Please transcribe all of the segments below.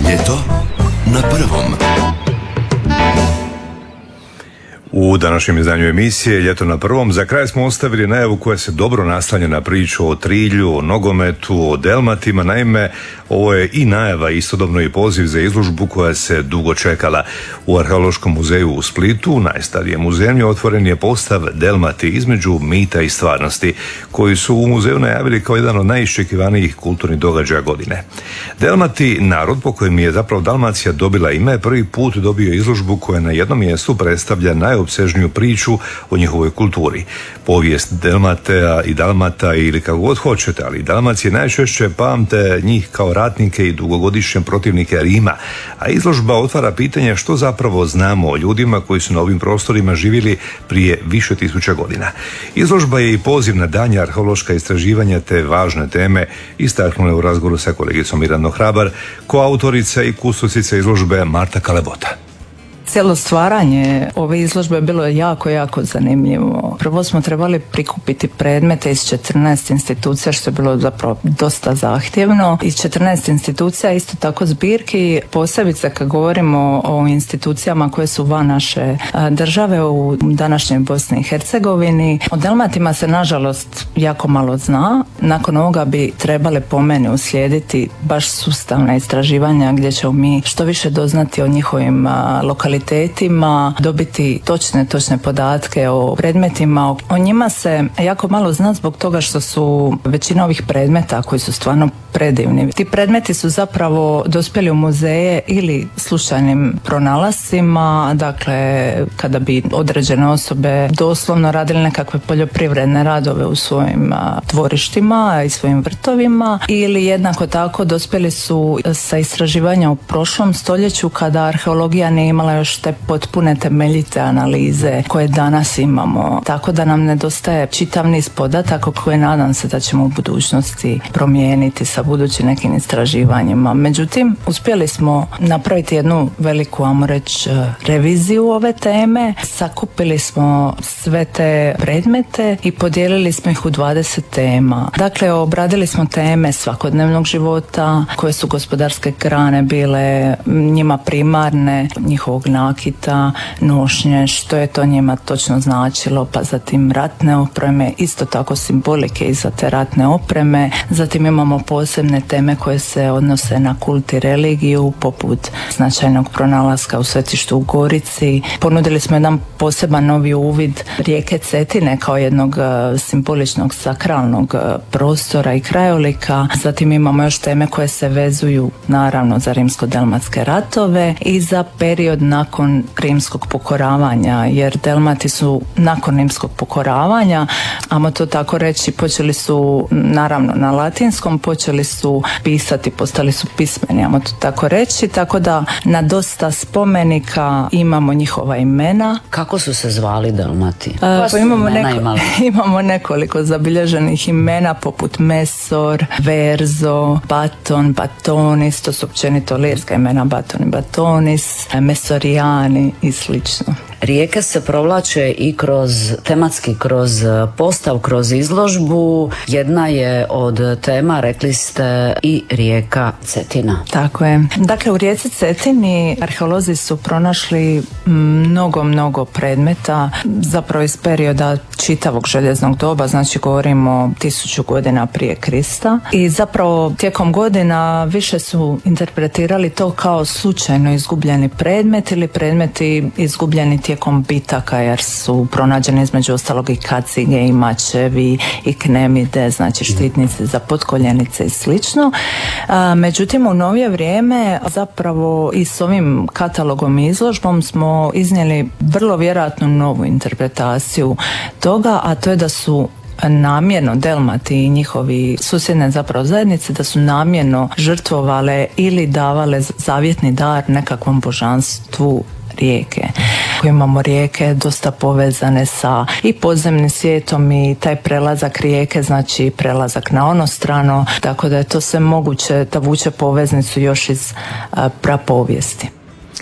Ljeto na prvom. U današnjem izdanju emisije Ljeto na prvom za kraj smo ostavili najavu koja se dobro naslanja na priču o Trilju, o nogometu, o Delmatima. Naime, ovo je i najava, istodobno i poziv za izložbu koja se dugo čekala. U Arheološkom muzeju u Splitu, najstarijem u zemlji, otvoren je postav Delmati između mita i stvarnosti, koji su u muzeju najavili kao jedan od najiščekivanijih kulturnih događaja godine. Delmati, narod po kojem je zapravo Dalmacija dobila ime, prvi put dobio izložbu koja na jednom mjestu predstavlja najopsežniju priču o njihovoj kulturi. Povijest Delmatea i Dalmata ili kako god hoćete, ali Dalmacije najčešće pamte njih kao ratnike i dugogodišnje protivnike Rima, a izložba otvara pitanje što zapravo znamo o ljudima koji su na ovim prostorima živjeli prije više tisuća godina. Izložba je i poziv na daljnja arheološka istraživanja te važne teme, istaknula u razgovoru sa kolegicom Miranom Hrabar, koautorica i kustocica izložbe Marta Kalebota. Cijelo stvaranje ove izložbe je bilo jako zanimljivo. Prvo smo trebali prikupiti predmete iz 14 institucija, što je bilo zapravo dosta zahtjevno. Iz 14 institucija, isto tako zbirki, posebice kad govorimo o institucijama koje su van naše države u današnjoj Bosni i Hercegovini. O Dalmatima se nažalost jako malo zna. Nakon ovoga bi trebali po meni uslijediti baš sustavna istraživanja gdje ćemo mi što više doznati o njihovim lokalitetima, dobiti točne podatke o predmetima. O njima se jako malo zna zbog toga što su većina ovih predmeta koji su stvarno predivni. Ti predmeti su zapravo dospjeli u muzeje ili slučajnim pronalascima, dakle kada bi određene osobe doslovno radili nekakve poljoprivredne radove u svojim dvorištima i svojim vrtovima, ili jednako tako dospjeli su sa istraživanja u prošlom stoljeću kada arheologija nije imala još te potpune temeljite analize koje danas imamo. Tako da nam nedostaje čitav niz podataka koje nadam se da ćemo u budućnosti promijeniti sa budućim nekim istraživanjima. Međutim, uspjeli smo napraviti jednu veliku, ajmo reći, reviziju ove teme. Sakupili smo sve te predmete i podijelili smo ih u 20 tema. Dakle, obradili smo teme svakodnevnog života, koje su gospodarske grane bile njima primarne, njihovog nakita, nošnje, što je to njima točno značilo, pa zatim ratne opreme, isto tako simbolike iza te ratne opreme. Zatim imamo posebne teme koje se odnose na kult i religiju, poput značajnog pronalaska u svetištu u Gorici. Ponudili smo jedan poseban novi uvid rijeke Cetine kao jednog simboličnog sakralnog prostora i krajolika. Zatim imamo još teme koje se vezuju naravno za rimsko-delmatske ratove i za period nakon rimskog pokoravanja, jer Delmati su nakon rimskog pokoravanja, ajmo to tako reći, počeli su naravno na latinskom, počeli su pisati, postali su pismeni, ajmo to tako reći, tako da na dosta spomenika imamo njihova imena. Kako su se zvali Dalmati? Imamo nekoliko zabilježenih imena poput Mesor, Verzo, Baton, Batonis, to su općenito lirska imena, Baton i Batonis, Mesorijani i slično. Rijeke se provlače i tematski kroz postav, kroz izložbu. Jedna je od tema, rekli ste, i rijeka Cetina. Tako je. Dakle, u rijeci Cetini arheolozi su pronašli mnogo predmeta, zapravo iz perioda čitavog željeznog doba, znači govorimo 1000 godina prije Krista, i zapravo tijekom godina više su interpretirali to kao slučajno izgubljeni predmet ili predmeti izgubljeni tijekom bitaka, jer su pronađeni između ostalog i kacige i mačevi i knemide, znači štitnici za potkoljenice i slično. Međutim, u novije vrijeme zapravo i s ovim katalogom i izložbom smo iznijeli vrlo vjerojatno novu interpretaciju toga, a to je da su namjerno Delmati i njihovi susjedne zapravo zajednice, da su namjerno žrtvovale ili davale zavjetni dar nekakvom božanstvu rijeke. Imamo rijeke dosta povezane sa i podzemnim svijetom i taj prelazak rijeke, znači prelazak na ono strano, tako da je to sve moguće da vuče poveznicu još iz prapovijesti.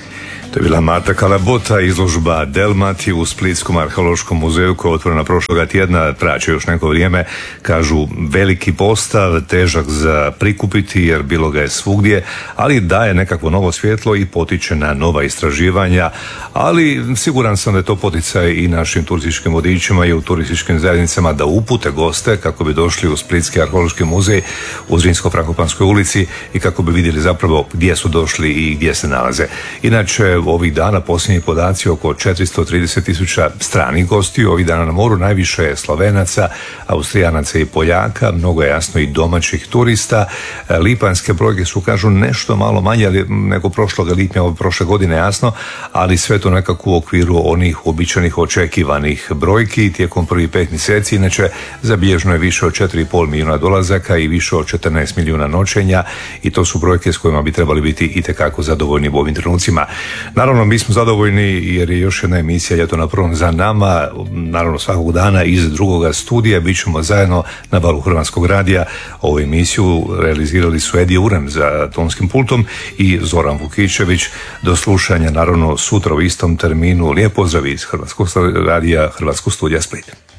To je bila Marta Kalabota, izložba Delmati u Splitskom arheološkom muzeju koja je otvorena prošloga tjedna, traće još neko vrijeme. Kažu veliki postav, težak za prikupiti jer bilo ga je svugdje, ali daje nekakvo novo svjetlo i potiče na nova istraživanja, ali siguran sam da je to poticaj i našim turističkim vodičima i u turističkim zajednicama da upute goste kako bi došli u Splitski arheološki muzej u Zrinsko-Frankopanskoj ulici i kako bi vidjeli zapravo gdje su došli i gdje se nalaze. Inače, ovih dana posljednji podaci oko 430.000 stranih gostiju, ovih dana na moru najviše je Slovenaca, Austrijanaca i Poljaka, mnogo je jasno i domaćih turista. Lipanjske brojke su, kažu, nešto malo manje nego prošloga lipnja ove prošle godine, jasno, ali sve to nekako u okviru onih uobičajenih očekivanih brojki tijekom prvih 5 mjeseci. Inače, zabilježeno je više od 4,5 milijuna dolazaka i više od 14 milijuna noćenja i to su brojke s kojima bi trebali biti itekako zadovoljni u ovim trenucima. Naravno, mi smo zadovoljni jer je još jedna emisija Ljeto na prvom za nama. Naravno, svakog dana iz drugoga studija bit ćemo zajedno na valu Hrvatskog radija. Ovu emisiju realizirali su Edi Urem za tonskim pultom i Zoran Vukičević. Do slušanja, naravno, sutra u istom terminu. Lijep pozdrav iz Hrvatskog radija, Hrvatskog studija Split.